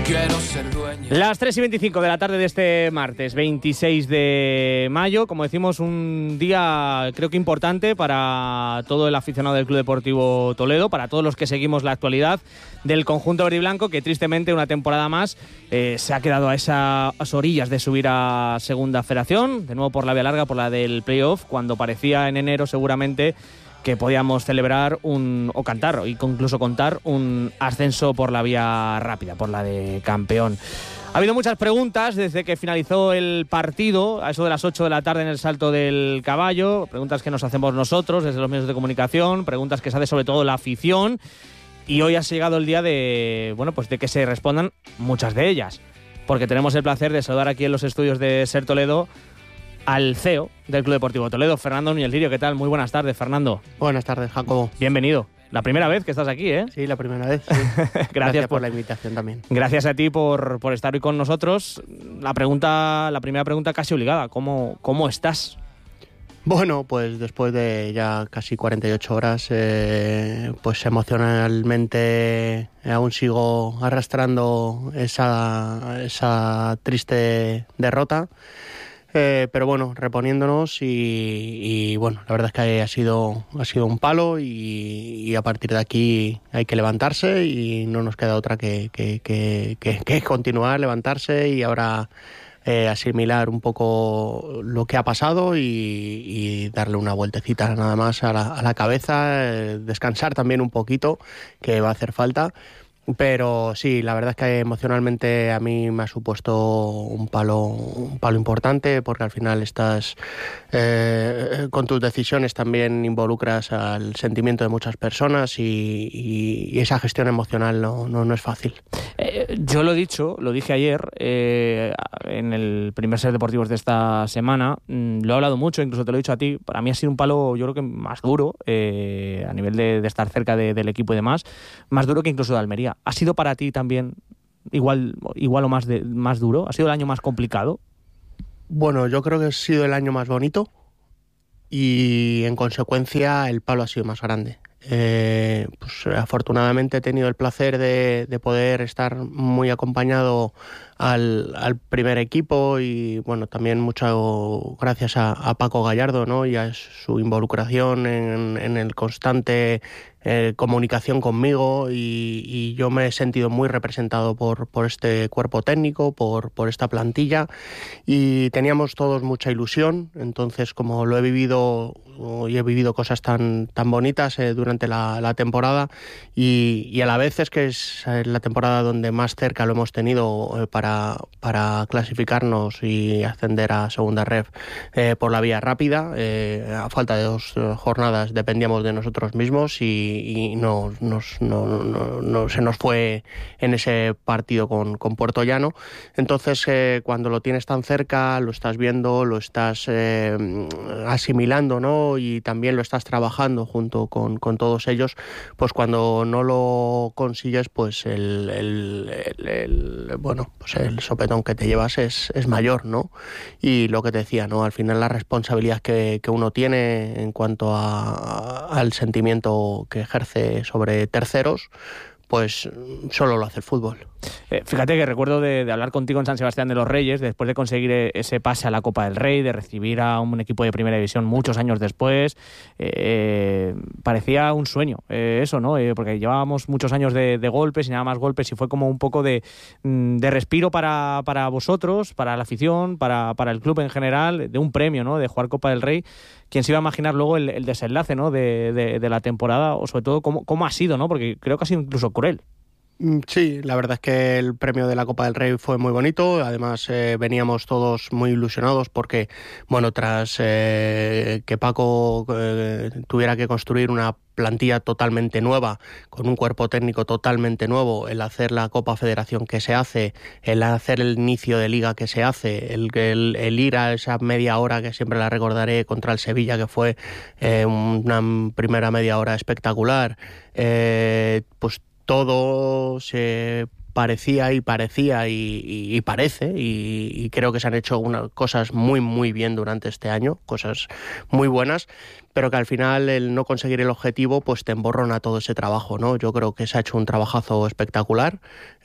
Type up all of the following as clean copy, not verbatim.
quiero ser dueño. Las 3:25 de la tarde de este martes 26 de mayo, como decimos, un día creo que importante para todo el aficionado del Club Deportivo Toledo, para todos los que seguimos la actualidad del conjunto verde y blanco, que tristemente una temporada más se ha quedado a esas orillas de subir a Segunda Federación, de nuevo por la vía larga, por la del playoff, cuando parecía en enero seguramente que podíamos celebrar o cantar, o incluso contar un ascenso por la vía rápida, por la de campeón. Ha habido muchas preguntas desde que finalizó el partido, a eso de las 8 de la tarde en el Salto del Caballo, preguntas que nos hacemos nosotros desde los medios de comunicación, preguntas que se hace sobre todo la afición, y hoy ha llegado el día de, bueno, pues de que se respondan muchas de ellas, porque tenemos el placer de saludar aquí en los estudios de SER Toledo al CEO del Club Deportivo Toledo, Fernando Núñez Lirio. ¿Qué tal? Muy buenas tardes, Fernando. Buenas tardes, Jacobo. Bienvenido. La primera vez que estás aquí, ¿eh? Sí, la primera vez. Sí. Gracias por la invitación también. Gracias a ti por estar hoy con nosotros. La primera pregunta casi obligada. ¿Cómo estás? Bueno, pues después de ya casi 48 horas, pues emocionalmente aún sigo arrastrando esa triste derrota. Pero bueno, reponiéndonos y bueno, la verdad es que ha sido un palo y a partir de aquí hay que levantarse y no nos queda otra que continuar, levantarse y ahora asimilar un poco lo que ha pasado y darle una vueltecita nada más a la cabeza, descansar también un poquito, que va a hacer falta. Pero sí, la verdad es que emocionalmente a mí me ha supuesto un palo importante, porque al final estás con tus decisiones también involucras al sentimiento de muchas personas y esa gestión emocional no es fácil. Yo lo dije ayer en el primer Ser Deportivos de esta semana, lo he hablado mucho, incluso te lo he dicho a ti, para mí ha sido un palo yo creo que más duro a nivel de estar cerca del equipo y demás, más duro que incluso de Almería. ¿Ha sido para ti también igual o más duro? ¿Ha sido el año más complicado? Bueno, yo creo que ha sido el año más bonito y en consecuencia el palo ha sido más grande. Pues afortunadamente he tenido el placer de poder estar muy acompañado al primer equipo y bueno, también mucho gracias a Paco Gallardo, ¿no? Y a su involucración en el constante comunicación conmigo y yo me he sentido muy representado por este cuerpo técnico, por esta plantilla y teníamos todos mucha ilusión. Entonces, como lo he vivido y he vivido cosas tan bonitas durante la temporada y a la vez es que es la temporada donde más cerca lo hemos tenido para clasificarnos y ascender a Segunda Ref por la vía rápida. A falta de 2 jornadas dependíamos de nosotros mismos y se nos fue en ese partido con Puerto Llano. Entonces, cuando lo tienes tan cerca, lo estás viendo, lo estás asimilando, ¿no? Y también lo estás trabajando junto con todos ellos, pues cuando no lo consigues, pues el sopetón que te llevas es mayor, ¿no? Y lo que te decía, ¿no? Al final la responsabilidad que uno tiene en cuanto al sentimiento que ejerce sobre terceros, pues solo lo hace el fútbol. Fíjate que recuerdo de hablar contigo en San Sebastián de los Reyes, después de conseguir ese pase a la Copa del Rey, de recibir a un equipo de primera división muchos años después. Parecía un sueño eso, ¿no? Porque llevábamos muchos años de golpes y nada más golpes y fue como un poco de respiro para vosotros, para la afición, para el club en general, de un premio, ¿no? De jugar Copa del Rey. ¿Quién se iba a imaginar luego el desenlace, ¿no? de la temporada o sobre todo cómo ha sido, ¿no? Porque creo que ha sido incluso cruel. Sí, la verdad es que el premio de la Copa del Rey fue muy bonito. Además, veníamos todos muy ilusionados porque, bueno, tras que Paco tuviera que construir una plantilla totalmente nueva, con un cuerpo técnico totalmente nuevo, el hacer la Copa Federación que se hace, el hacer el inicio de liga que se hace, el ir a esa media hora que siempre la recordaré contra el Sevilla, que fue una primera media hora espectacular, pues todo se parecía y parece, y creo que se han hecho cosas muy, muy bien durante este año, cosas muy buenas, pero que al final el no conseguir el objetivo pues te emborrona todo ese trabajo, ¿no? Yo creo que se ha hecho un trabajazo espectacular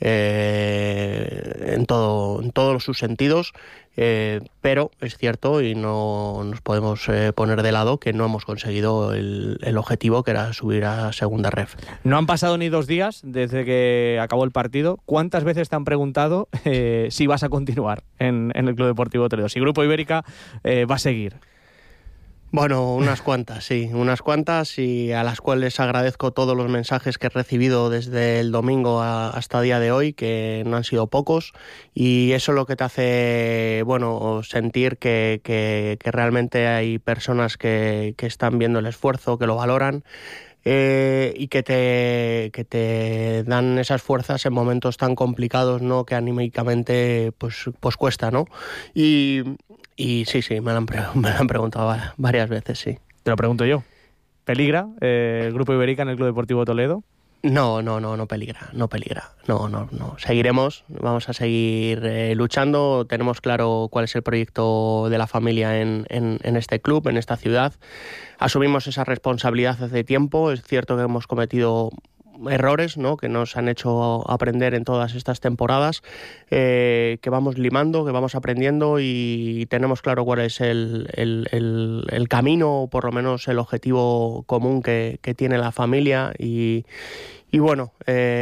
en todos sus sentidos, pero es cierto y no nos podemos poner de lado que no hemos conseguido el objetivo, que era subir a segunda ref. No han pasado ni 2 días desde que acabó el partido. ¿Cuántas veces te han preguntado si vas a continuar en el Club Deportivo Toledo? Si Grupo Ibérica va a seguir. Bueno, unas cuantas, sí, y a las cuales agradezco todos los mensajes que he recibido desde el domingo hasta el día de hoy, que no han sido pocos, y eso es lo que te hace, bueno, sentir que realmente hay personas que están viendo el esfuerzo, que lo valoran, y que te dan esas fuerzas en momentos tan complicados, ¿no? Que anímicamente pues cuesta, ¿no? Y sí, me lo han preguntado varias veces, sí. Te lo pregunto yo. ¿Peligra el Grupo Ibérica en el Club Deportivo Toledo? No peligra. No. Seguiremos, vamos a seguir luchando. Tenemos claro cuál es el proyecto de la familia en este club, en esta ciudad. Asumimos esa responsabilidad hace tiempo. Es cierto que hemos cometido errores, ¿no? Que nos han hecho aprender en todas estas temporadas, que vamos limando, que vamos aprendiendo, y tenemos claro cuál es el camino, o por lo menos el objetivo común que tiene la familia, y bueno,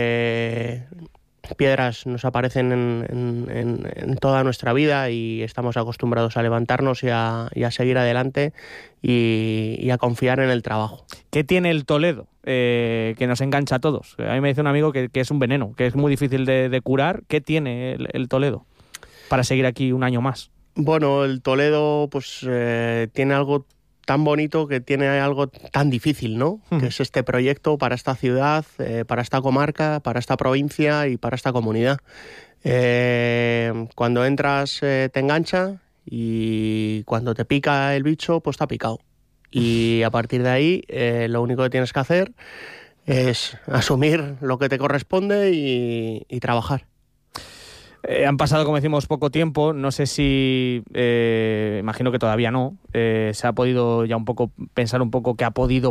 piedras nos aparecen en toda nuestra vida, y estamos acostumbrados a levantarnos y a seguir adelante y a confiar en el trabajo. ¿Qué tiene el Toledo que nos engancha a todos? A mí me dice un amigo que es un veneno, que es muy difícil de curar. ¿Qué tiene el Toledo para seguir aquí un año más? Bueno, el Toledo pues tiene algo tan bonito, que tiene algo tan difícil, ¿no? Que es este proyecto para esta ciudad, para esta comarca, para esta provincia y para esta comunidad. Cuando entras te engancha, y cuando te pica el bicho, pues te ha picado. Y a partir de ahí lo único que tienes que hacer es asumir lo que te corresponde y trabajar. Han pasado, como decimos, poco tiempo. No sé si, imagino que todavía no, se ha podido ya un poco pensar un poco qué ha podido